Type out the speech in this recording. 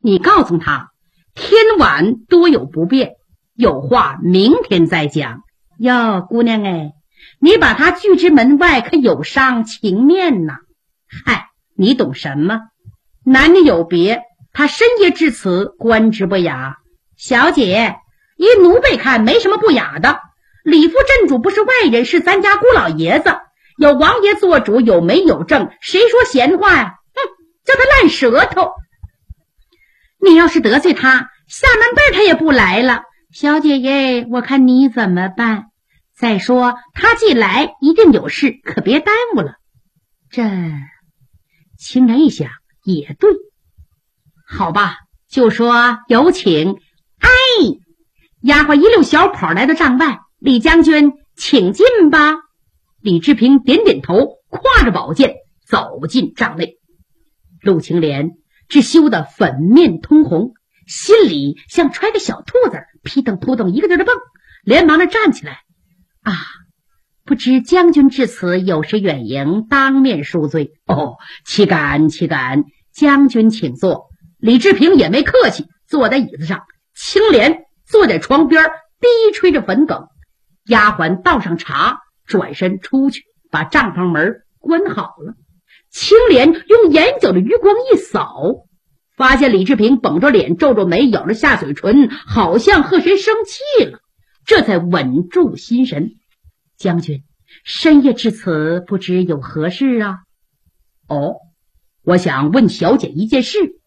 你告诉他，天晚多有不便，有话明天再讲。哟，姑娘哎，你把他拒之门外，可有伤情面呐。嗨，你懂什么？男女有别，他深夜至此，观之不雅。小姐，依奴辈看没什么不雅的。李夫镇主不是外人，是咱家姑老爷子，有王爷做主，有媒有证，谁说闲话呀？叫他烂舌头。你要是得罪他，下门辈他也不来了。小姐耶，我看你怎么办？再说他既来，一定有事，可别耽误了。这青莲一想，也对。好吧，就说有请。哎，丫鬟一溜小跑来到帐外，李将军请进吧。李志平点点头，挎着宝剑走进帐内。陆青莲只羞得粉面通红，心里像揣个小兔子，扑腾扑腾一个劲的蹦，连忙的站起来。啊，不知将军至此有失远迎，当面恕罪。哦，岂敢岂敢，将军请坐。李志平也没客气，坐在椅子上。青莲坐在床边，低吹着粉梗。丫鬟倒上茶，转身出去，把帐篷门关好了。青莲用眼角的余光一扫，发现李志平绷着脸，皱着眉，咬着下嘴唇，好像和谁生气了，这才稳住心神。将军，深夜至此，不知有何事啊？哦，我想问小姐一件事。